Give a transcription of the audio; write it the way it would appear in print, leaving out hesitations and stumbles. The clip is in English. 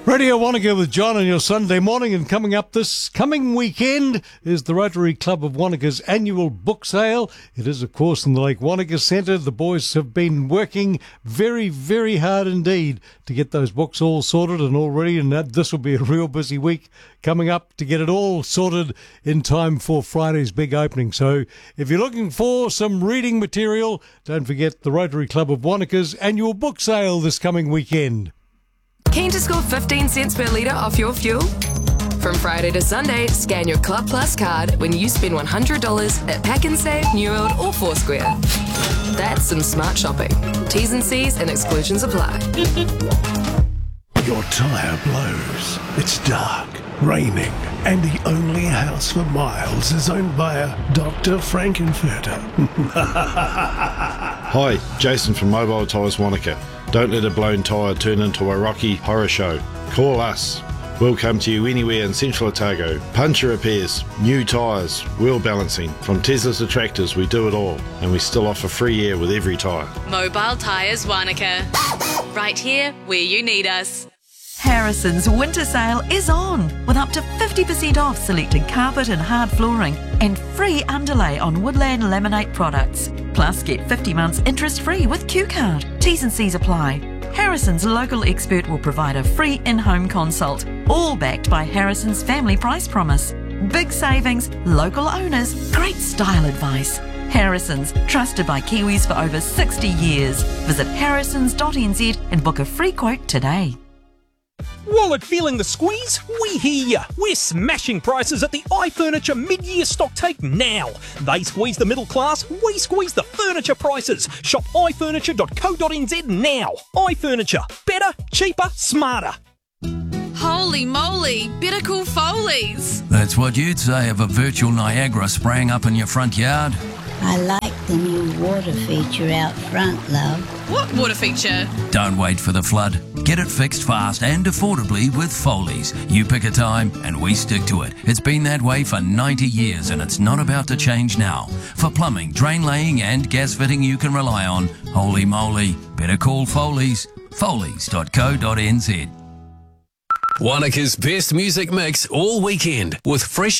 Radio Wanaka with John on your Sunday morning, and coming up this coming weekend is the Rotary Club of Wanaka's annual book sale. It is, of course, in the Lake Wanaka Centre. The boys have been working very, very hard indeed to get those books all sorted and all ready, and this will be a real busy week coming up to get it all sorted in time for Friday's big opening. So if you're looking for some reading material, don't forget the Rotary Club of Wanaka's annual book sale this coming weekend. Keen to score 15 cents per litre off your fuel? From Friday to Sunday, scan your Club Plus card when you spend $100 at Pack and Save, New World or Foursquare. That's some smart shopping. T's and C's and exclusions apply. Your tyre blows. It's dark, raining, and the only house for miles is owned by a Dr. Frankenfurter. Hi, Jason from Mobile Tyres Wanaka. Don't let a blown tyre turn into a Rocky Horror Show. Call us. We'll come to you anywhere in Central Otago. Puncture repairs, new tyres, wheel balancing. From Teslas to tractors, we do it all. And we still offer free air with every tyre. Mobile Tyres Wanaka. Right here where you need us. Harrison's winter sale is on with up to 50% off selected carpet and hard flooring and free underlay on Woodland Laminate products. Plus, get 50 months interest-free with Q-Card. T's and C's apply. Harrison's local expert will provide a free in-home consult, all backed by Harrison's family price promise. Big savings, local owners, great style advice. Harrison's, trusted by Kiwis for over 60 years. Visit harrisons.nz and book a free quote today. Wallet feeling the squeeze? We hear ya. We're smashing prices at the iFurniture mid-year stock take now. They squeeze the middle class, we squeeze the furniture prices. Shop ifurniture.co.nz now. iFurniture. Better, cheaper, smarter. Holy moly, better call Foley's. That's what you'd say of a virtual Niagara spraying up in your front yard. I like the new water feature out front, love. What water feature? Don't wait for the flood. Get it fixed fast and affordably with Foley's. You pick a time and we stick to it. It's been that way for 90 years and it's not about to change now. For plumbing, drain laying and gas fitting you can rely on, holy moly, better call Foley's. Foley's.co.nz. Wanaka's best music mix all weekend with fresh